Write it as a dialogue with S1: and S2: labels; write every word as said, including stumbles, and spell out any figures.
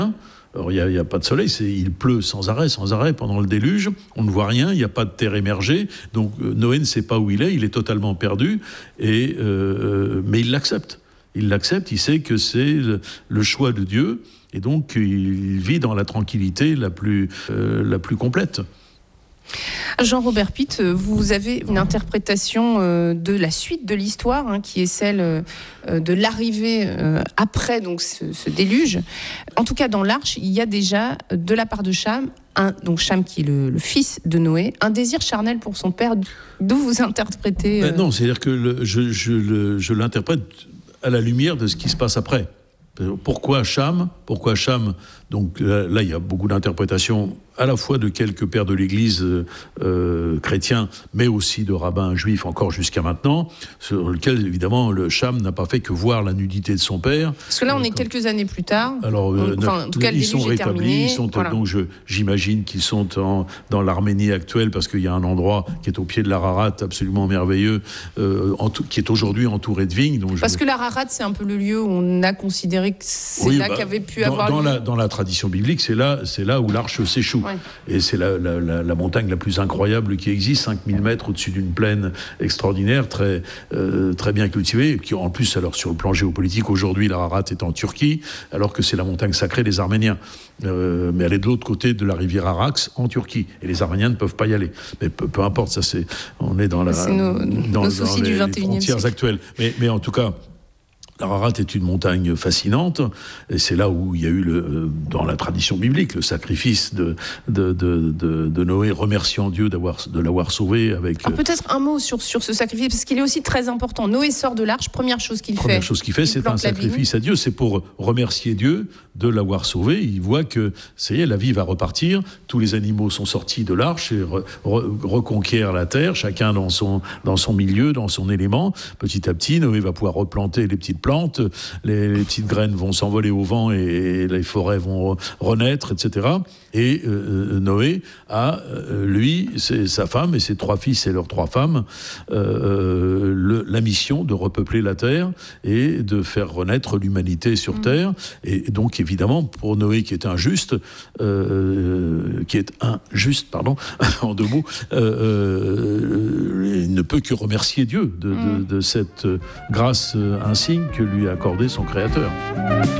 S1: Alors, il n'y a, a pas de soleil, c'est, il pleut sans arrêt, sans arrêt pendant le déluge. On ne voit rien, il n'y a pas de terre émergée. Donc, euh, Noé ne sait pas où il est, il est totalement perdu. Et, euh, mais il l'accepte. Il l'accepte, il sait que c'est le, le choix de Dieu. Et donc, il vit dans la tranquillité la plus, euh, la plus complète.
S2: Jean-Robert Pitt, vous avez une interprétation de la suite de l'histoire, hein, qui est celle de l'arrivée après donc, ce, ce déluge. En tout cas, dans l'arche, il y a déjà, de la part de Cham, un, donc Cham qui est le, le fils de Noé, un désir charnel pour son père. D'où vous interprétez... Euh...
S1: Ben non, c'est-à-dire que le, je, je, le, je l'interprète à la lumière de ce qui se passe après. Pourquoi Cham ? Pourquoi Cham ? Donc là, là, il y a beaucoup d'interprétations, à la fois de quelques pères de l'Église euh, chrétiens, mais aussi de rabbins juifs encore jusqu'à maintenant, sur lequel, évidemment, le Cham n'a pas fait que voir la nudité de son père.
S2: Parce que là, on est quelques années plus tard.
S1: Alors, euh,
S2: enfin, en tout cas, le
S1: ils sont rétablis,
S2: terminé,
S1: ils sont,
S2: voilà.
S1: Donc je, j'imagine qu'ils sont en, dans l'Arménie actuelle, parce qu'il y a un endroit qui est au pied de l'Ararat, absolument merveilleux, euh, en tout, qui est aujourd'hui entouré de vignes. Donc
S2: parce
S1: je...
S2: que l'Ararat, c'est un peu le lieu où on a considéré que c'est
S1: oui,
S2: là
S1: bah,
S2: qu'avait pu
S1: dans,
S2: avoir
S1: dans
S2: lieu.
S1: La, dans la tradition biblique, c'est là, c'est là où l'arche s'échoue. Ouais. Et c'est la, la, la, la montagne la plus incroyable qui existe, cinq mille mètres au-dessus d'une plaine extraordinaire, très, euh, très bien cultivée, qui en plus, alors sur le plan géopolitique, aujourd'hui, l'Ararat est en Turquie, alors que c'est la montagne sacrée des Arméniens. Euh, mais elle est de l'autre côté de la rivière Arax, en Turquie. Et les Arméniens ne peuvent pas y aller. Mais peu, peu importe, ça c'est, on est dans, la,
S2: c'est nos,
S1: dans,
S2: nos soucis
S1: dans les,
S2: du vingt et unième
S1: les frontières
S2: siècle.
S1: actuelles. Mais, mais en tout cas... L'Ararat est une montagne fascinante, et c'est là où il y a eu, le, dans la tradition biblique, le sacrifice de, de, de, de, de Noé, remerciant Dieu d'avoir, de l'avoir sauvé. Avec,
S2: ah, peut-être un mot sur, sur ce sacrifice, parce qu'il est aussi très important. Noé sort de l'arche, première chose qu'il
S1: première
S2: fait.
S1: Première chose qu'il fait, c'est un sacrifice à Dieu. C'est pour remercier Dieu de l'avoir sauvé. Il voit que, ça y est, la vie va repartir. Tous les animaux sont sortis de l'arche et re, re, reconquièrent la terre, chacun dans son, dans son milieu, dans son élément. Petit à petit, Noé va pouvoir replanter les petites plantes. Les, les petites graines vont s'envoler au vent et, et les forêts vont renaître, et cetera. Et euh, Noé a, euh, lui, c'est, sa femme et ses trois fils et leurs trois femmes, euh, le, la mission de repeupler la terre et de faire renaître l'humanité sur mmh. terre. Et donc, évidemment, pour Noé qui est injuste, euh, qui est injuste, pardon, en deux mots, euh, il ne peut que remercier Dieu de, mmh. de, de cette grâce insigne que lui a accordé son Créateur.